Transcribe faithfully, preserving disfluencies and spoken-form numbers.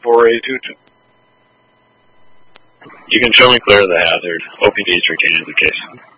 four A two two. You can show me clear of the hazard. O P D's retained the case.